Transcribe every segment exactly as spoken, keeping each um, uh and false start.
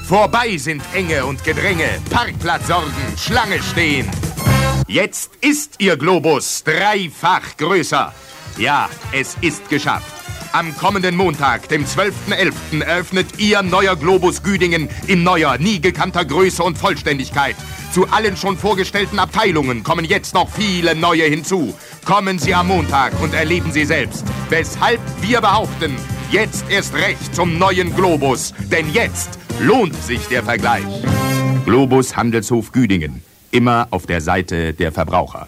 Vorbei sind Enge und Gedränge, Parkplatzsorgen, Schlange stehen. Jetzt ist Ihr Globus dreifach größer. Ja, es ist geschafft. Am kommenden Montag, dem zwölften elften eröffnet Ihr neuer Globus Güdingen in neuer, nie gekannter Größe und Vollständigkeit. Zu allen schon vorgestellten Abteilungen kommen jetzt noch viele neue hinzu. Kommen Sie am Montag und erleben Sie selbst, weshalb wir behaupten, jetzt erst recht zum neuen Globus. Denn jetzt lohnt sich der Vergleich. Globus Handelshof Güdingen. Immer auf der Seite der Verbraucher.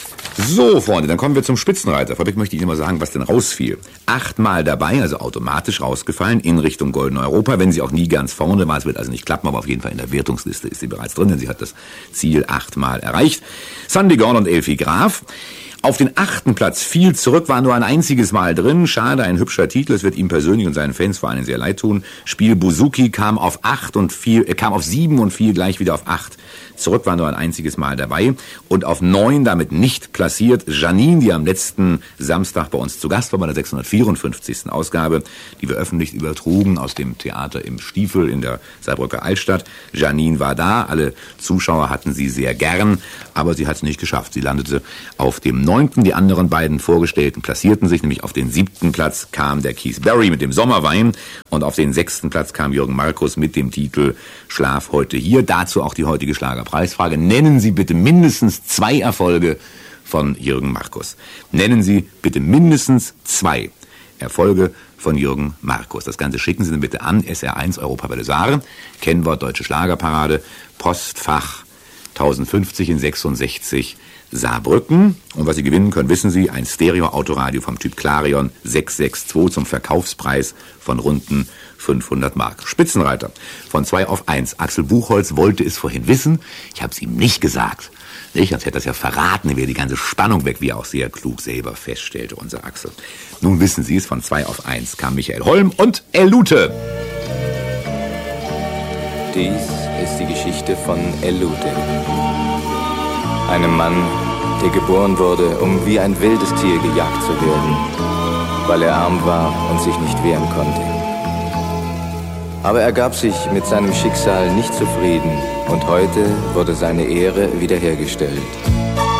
So, Freunde, dann kommen wir zum Spitzenreiter. Vorweg möchte ich Ihnen mal sagen, was denn rausfiel. Achtmal dabei, also automatisch rausgefallen, in Richtung Golden Europa. Wenn sie auch nie ganz vorne war, es wird also nicht klappen, aber auf jeden Fall in der Wertungsliste ist sie bereits drin, denn sie hat das Ziel achtmal erreicht. Sandy Gorn und Elfie Graf. Auf den achten Platz fiel zurück, war nur ein einziges Mal drin. Schade, ein hübscher Titel, es wird ihm persönlich und seinen Fans vor allem sehr leid tun. Spiel Buzuki kam auf acht und fiel, äh, kam auf sieben und fiel gleich wieder auf acht. Zurück war nur ein einziges Mal dabei. Und auf neun damit nicht platziert Janine, die am letzten Samstag bei uns zu Gast war, bei der sechshundertvierundfünfzigsten Ausgabe, die wir öffentlich übertrugen aus dem Theater im Stiefel in der Saarbrücker Altstadt. Janine war da, alle Zuschauer hatten sie sehr gern, aber sie hat es nicht geschafft. Sie landete auf dem neunten. Die anderen beiden Vorgestellten platzierten sich, nämlich auf den siebten Platz kam der Keith Barry mit dem Sommerwein und auf den sechsten Platz kam Jürgen Markus mit dem Titel Schlaf heute hier. Dazu auch die heutige Schlagerpreisfrage. Nennen Sie bitte mindestens zwei Erfolge von Jürgen Markus. Nennen Sie bitte mindestens zwei Erfolge von Jürgen Markus. Das Ganze schicken Sie dann bitte an S R eins Europawelle Saar, Kennwort Deutsche Schlagerparade, Postfach tausendfünfzig in sechsundsechzig Saarbrücken. Und was Sie gewinnen können, wissen Sie, ein Stereo-Autoradio vom Typ Clarion sechs sechs zwei zum Verkaufspreis von runden fünfhundert Mark. Spitzenreiter von zwei auf eins. Axel Buchholz wollte es vorhin wissen. Ich habe es ihm nicht gesagt. Ich, sonst hätte das ja verraten, wäre die ganze Spannung weg, wie er auch sehr klug selber feststellte, unser Axel. Nun wissen Sie es, von zwei auf eins kam Michael Holm und Elute. Dies ist die Geschichte von Elute. Einem Mann, der geboren wurde, um wie ein wildes Tier gejagt zu werden, weil er arm war und sich nicht wehren konnte. Aber er gab sich mit seinem Schicksal nicht zufrieden und heute wurde seine Ehre wiederhergestellt.